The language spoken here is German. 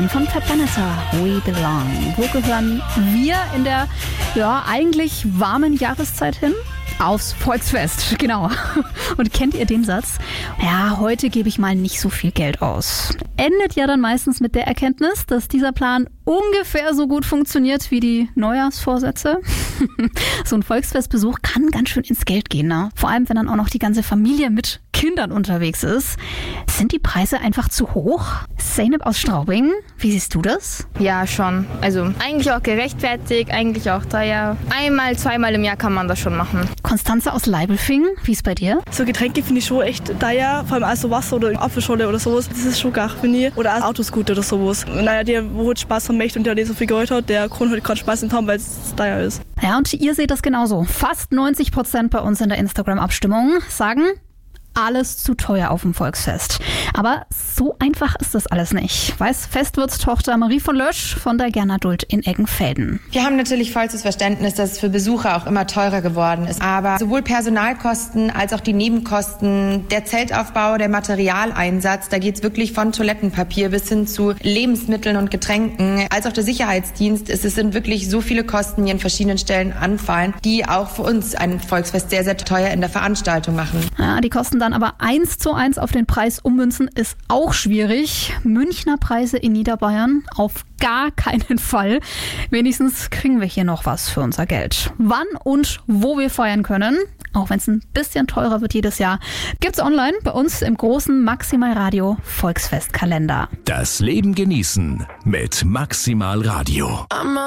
Genießen von Fat Vanessa, We Belong. Wo gehören wir in der eigentlich warmen Jahreszeit hin? Aufs Volksfest, genau. Und kennt ihr den Satz? Ja, heute gebe ich mal nicht so viel Geld aus. Endet ja dann meistens mit der Erkenntnis, dass dieser Plan ungefähr so gut funktioniert wie die Neujahrsvorsätze. So ein Volksfestbesuch kann ganz schön ins Geld gehen, ne? Vor allem, wenn dann auch noch die ganze Familie mit Kindern unterwegs ist. Sind die Preise einfach zu hoch? Zeynep aus Straubing, wie siehst du das? Ja, schon. Also eigentlich auch gerechtfertigt, eigentlich auch teuer. Einmal, zweimal im Jahr kann man das schon machen. Konstanze aus Leibelfing, wie ist bei dir? So Getränke finde ich schon echt teuer, vor allem auch so Wasser oder Apfelschorle oder sowas. Das ist schon gar, finde ich. Oder auch Autoscooter oder sowas. Naja, der, wo halt Spaß haben möchte und der nicht so viel Geld hat, der kann halt keinen Spaß nicht haben, weil es teuer ist. Ja, und ihr seht das genauso. Fast 90% bei uns in der Instagram-Abstimmung sagen, alles zu teuer auf dem Volksfest. Aber so einfach ist das alles nicht, weiß Festwirtstochter Marie von Lösch von der Gernadult in Eggenfelden. Wir haben natürlich vollstes Verständnis, dass es für Besucher auch immer teurer geworden ist. Aber sowohl Personalkosten als auch die Nebenkosten, der Zeltaufbau, der Materialeinsatz, da geht's wirklich von Toilettenpapier bis hin zu Lebensmitteln und Getränken, als auch der Sicherheitsdienst. Es sind wirklich so viele Kosten, die an verschiedenen Stellen anfallen, die auch für uns ein Volksfest sehr, sehr teuer in der Veranstaltung machen. Ja, die Kosten dann aber 1:1 auf den Preis ummünzen ist auch schwierig. Münchner Preise in Niederbayern auf gar keinen Fall. Wenigstens kriegen wir hier noch was für unser Geld. Wann und wo wir feiern können, auch wenn es ein bisschen teurer wird jedes Jahr, gibt's online bei uns im großen Maximal Radio Volksfestkalender. Das Leben genießen mit Maximal Radio.